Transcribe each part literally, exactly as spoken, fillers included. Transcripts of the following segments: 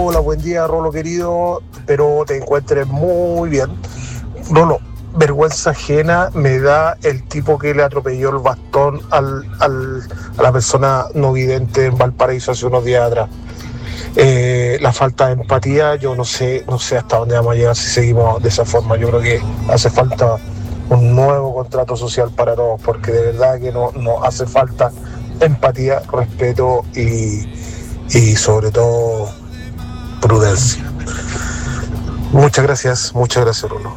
Hola, buen día, Rolo querido, espero te encuentres muy bien. Rolo, vergüenza ajena me da el tipo que le atropelló el bastón al, al, a la persona no vidente en Valparaíso hace unos días atrás. Eh, la falta de empatía, yo no sé, no sé hasta dónde vamos a llegar si seguimos de esa forma. Yo creo que hace falta un nuevo contrato social para todos, porque de verdad que no, no hace falta empatía, respeto y, y sobre todo prudencia. Muchas gracias, muchas gracias, Rulo.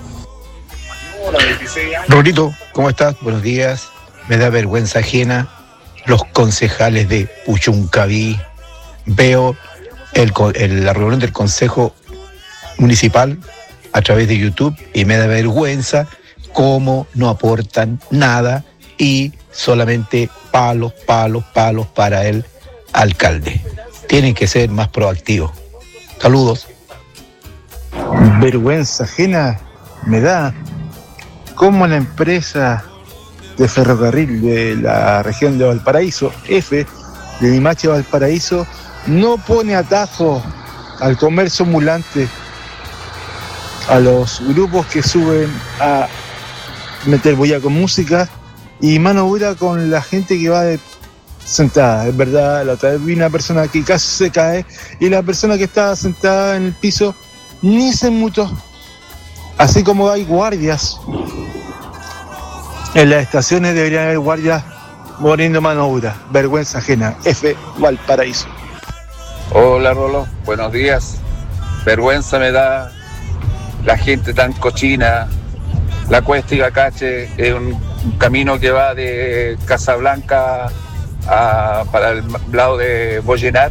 Rolito, ¿cómo estás? Buenos días. Me da vergüenza ajena los concejales de Puchuncaví. Veo el, el, la reunión del Consejo Municipal a través de YouTube y me da vergüenza cómo no aportan nada y solamente palos, palos, palos para el alcalde. Tienen que ser más proactivos. Saludos. Vergüenza ajena me da cómo la empresa de ferrocarril de la región de Valparaíso, F, de Limache Valparaíso, no pone atajo al comercio ambulante, a los grupos que suben a meter boya con música y mano dura con la gente que va de sentada. Es verdad, la otra vez vi una persona que casi se cae y la persona que estaba sentada en el piso ni se mutó. Así como hay guardias en las estaciones, deberían haber guardias muriendo mano dura. Vergüenza ajena. F, Valparaíso. Hola Rolo, buenos días. Vergüenza me da la gente tan cochina. La Cuesta Ibacache es un, un camino que va de Casablanca a, para el lado de Bollenar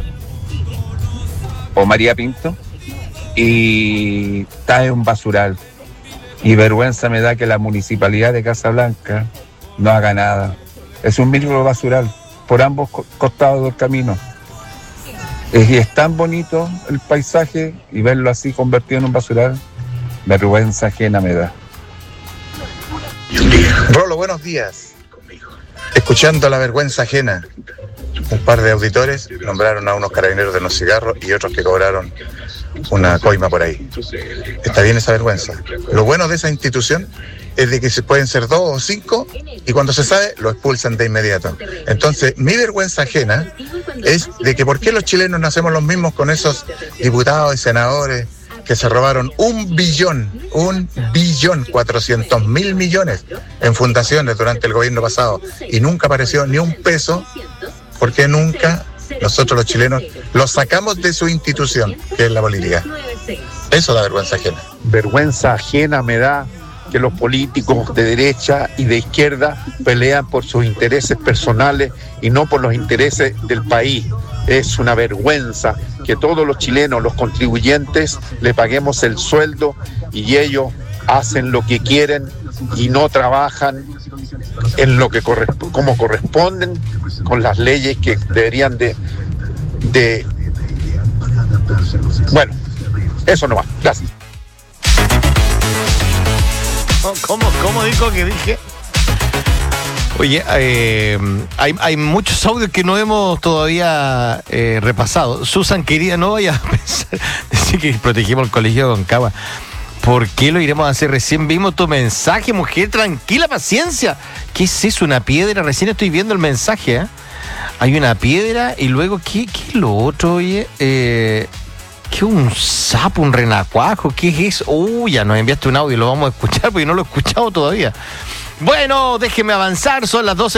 o María Pinto y está en un basural. Y vergüenza me da que la municipalidad de Casablanca no haga nada. Es un micro basural por ambos costados del camino. Y es tan bonito el paisaje y verlo así convertido en un basural, vergüenza ajena me da. Rolo, buenos días. Escuchando la vergüenza ajena, un par de auditores nombraron a unos carabineros de unos cigarros y otros que cobraron una coima por ahí. Está bien esa vergüenza. Lo bueno de esa institución es de que se pueden ser dos o cinco y cuando se sabe lo expulsan de inmediato. Entonces mi vergüenza ajena es de que por qué los chilenos no hacemos los mismos con esos diputados y senadores que se robaron un billón, un billón cuatrocientos mil millones en fundaciones durante el gobierno pasado y nunca apareció ni un peso. Porque nunca nosotros los chilenos los sacamos de su institución, que es la política. Eso da vergüenza ajena. Vergüenza ajena me da que los políticos de derecha y de izquierda pelean por sus intereses personales y no por los intereses del país. Es una vergüenza que todos los chilenos, los contribuyentes, le paguemos el sueldo y ellos hacen lo que quieren y no trabajan en lo que corresp- como corresponden con las leyes que deberían de, de... Bueno, eso nomás. Gracias. ¿Cómo, cómo dijo que dije? Oye, eh, hay, hay muchos audios que no hemos todavía eh, repasado. Susan, querida, no vaya a pensar, decir que protegimos el colegio de Concagua. ¿Por qué lo iremos a hacer? Recién vimos tu mensaje, mujer, tranquila, paciencia. ¿Qué es eso? ¿Una piedra? Recién estoy viendo el mensaje, ¿eh? Hay una piedra y luego, ¿qué, qué es lo otro, oye? Eh, ¿Qué un sapo, un renacuajo? ¿Qué es eso? Uy, ya nos enviaste un audio, lo vamos a escuchar porque no lo he escuchado todavía. Bueno, déjeme avanzar, son las doce.